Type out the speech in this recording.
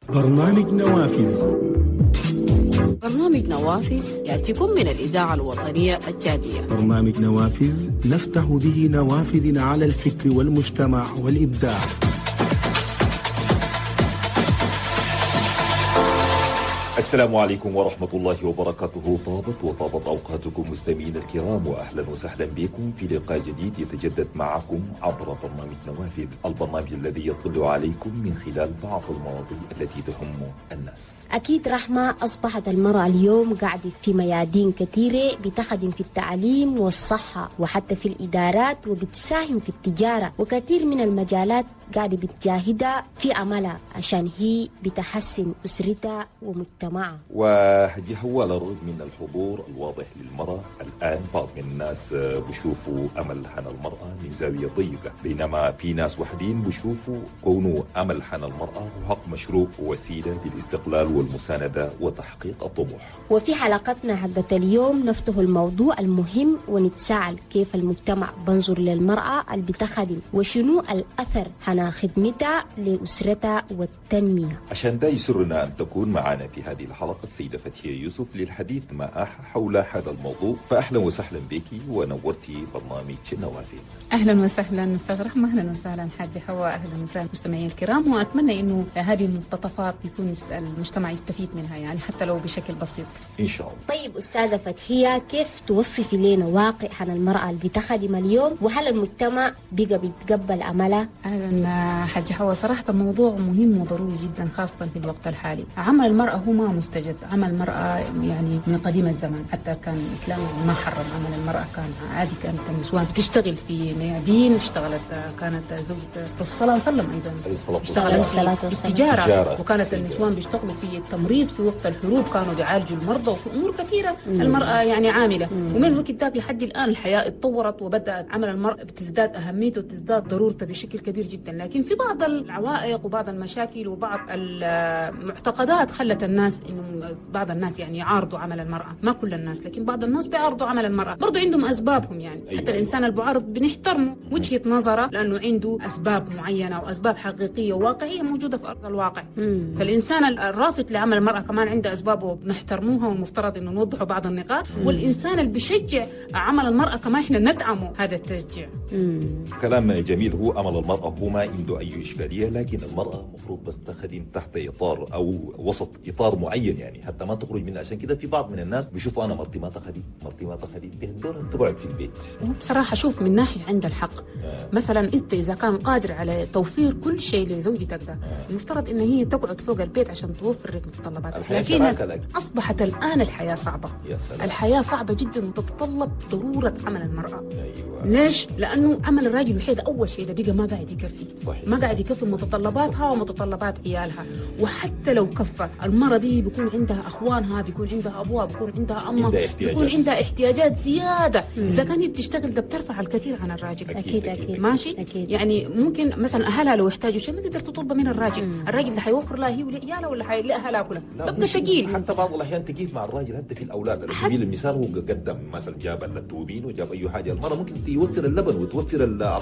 برنامج نوافذ. برنامج نوافذ يأتيكم من الإذاعة الوطنية الجالية. برنامج نوافذ نفتح به نوافذ على الفكر والمجتمع والإبداع. السلام عليكم ورحمة الله وبركاته. طابت أوقاتكم مستمعين الكرام، وأهلا وسهلا بكم في لقاء جديد يتجدد معكم عبر برنامج نوافذ، البرنامج الذي يطل عليكم من خلال بعض المواضيع التي تهم الناس. أكيد رحمة، أصبحت المرأة اليوم قاعدة في ميادين كثيرة، بتخدم في التعليم والصحة وحتى في الإدارات، وبتساهم في التجارة، وكثير من المجالات قاعدة بتجاهدها في عملها عشان هي بتحسن أسرتها ومجتمعها. وهذه هو على الرغم من الحضور الواضح للمرأة الآن، بعض من الناس بيشوفوا أمل حان المرأة من زاوية ضيقة، بينما في ناس وحدين بيشوفوا كونه أمل حان المرأة حق مشروع ووسيلة للاستقلال والمساندة وتحقيق الطموح. وفي حلقتنا حقت اليوم نفتح الموضوع المهم ونتساءل كيف المجتمع بنظر للمرأة اللي بتخدم، وشنو الأثر حنا خدمتها لأسرتها والتنمية. عشان ده يسرنا أن تكون معنا في هذه الحلقة السيدة فتحية يوسف للحديث معها حول هذا الموضوع. فأهلا وسهلا بك ونورتي برنامج نوافذ. أهلا وسهلا أستاذ رحمة، أهلا وسهلا حاجة حواء، أهلا وسهلا مستمعي الكرام، وأتمنى إنه هذه المقتطفات يكون المجتمع يستفيد منها، يعني حتى لو بشكل بسيط إن شاء الله. طيب أستاذة فتحية، كيف توصفي لنا واقع عن المرأة اللي بتخدم اليوم، وهل المجتمع بقى بيتقبل عملها؟ أهلا حاجة حواء، صراحة الموضوع مهم وضروري جدا خاصة في الوقت الحالي. عمل المرأة هو ما مستجد، عمل المرأة يعني من قديم الزمن، حتى كان الإسلام ما حرم عمل المرأة، كان عادي، كانت النسوان بتشتغل في ميادين، اشتغلت، كانت زوجة الرسول صلى الله عليه وسلم أيضا اشتغلت في التجارة، وكانت النسوان بيشتغلوا في التمريض في وقت الحروب، كانوا بيعالجوا المرضى، وفي أمور كثيرة المرأة يعني عاملة. ومن الوقت ذاك لحد الآن الحياة اتطورت، وبدأت عمل المرأة بتزداد أهميته وتزداد ضرورته بشكل كبير جدا، لكن في بعض العوائق وبعض المشاكل وبعض المعتقدات خلت الناس إنه بعض الناس يعني يعارضوا عمل المرأة، ما كل الناس، لكن بعض الناس بيعارضوا عمل المرأة، برضو عندهم أسبابهم يعني. أيوة. حتى الإنسان المعارض بنحترمه وجهة نظره، لأنه عنده أسباب معينة وأسباب حقيقية وواقعية موجودة في أرض الواقع. فالإنسان الرافض لعمل المرأة كمان عنده أسبابه وبنحترموها، والمفترض إنه نوضحوا بعض النقاط. والإنسان اللي بيشجع عمل المرأة كمان إحنا ندعمه هذا التشجيع. كلام جميل. هو عمل المرأة هو ما عنده أي إشكالية، لكن المرأة مفروض بس تخدم تحت إطار أو وسط إطار معين، يعني حتى ما تخرج منه. عشان كده في بعض من الناس بيشوفوا أنا مرتي ما تخدم، مرتي ما تخدم، بيهدون أن تقعد في البيت. بصراحة شوف، من ناحية عند الحق مثلا أنت إذا كان قادر على توفير كل شيء لزوجتك ده، المفترض إن هي تقعد فوق البيت عشان توفر لك متطلباتك، لكن أصبحت الآن الحياة صعبة. الحياة صعبة جدا وتتطلب ضرورة عمل المرأة. أيوة. ليش؟ لأنه عمل الراجل الوحيد أول شيء ده بقى ما قاعد يكفي. صحيح. ما قاعد يكفي متطلباتها ومتطلبات عيالها، وحتى لو كفى المرأة دي بيكون عندها أخوانها، بيكون عندها أبوها، بيكون عندها أمها، بيكون عندها احتياجات زيادة. إذا كان هي بتشتغل ده بترفع الكثير عن الراجل. أكيد ماشي. أكيد. يعني ممكن مثلا أهلها لو يحتاجوا شيء ما تقدر تطلبه من الراجل. الراجل اللي حيوفر لها هي ولعيالها ولا لأهلها كلها، ببقى ثقيل. حتى بعض الأحيان تقيل مع الراجل حتى في الأولاد. على سبيل المثال هو قدم مثلا جاب التوبين وجاب أي حاجة، المرأة ممكن توفر اللبن وتوفر